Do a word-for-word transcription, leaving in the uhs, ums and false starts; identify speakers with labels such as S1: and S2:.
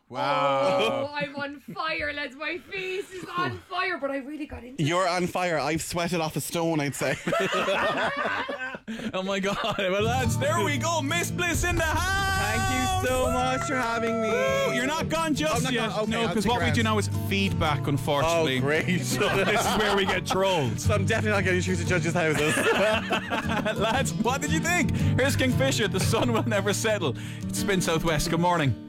S1: Wow.
S2: Oh, I'm on fire, lads. My face is on fire, but I really got into
S3: You're
S2: it.
S3: on fire. I've sweated off a stone, I'd say.
S1: Oh my God. Well, lads, there we go. Miss Bliss in the house.
S3: Thank you so much for having me.
S1: Oh, you're not gone just
S3: I'm not
S1: yet.
S3: gone. Okay,
S1: no,
S3: I'll
S1: because
S3: stick
S1: what we
S3: around.
S1: do now is feedback, unfortunately.
S3: Oh, great.
S1: So this is where we get trolled.
S3: So I'm definitely not getting through to judges' houses.
S1: Lads, what did you think? Here's Kingfisher. The sun will never settle. It's Spin Southwest. Good morning.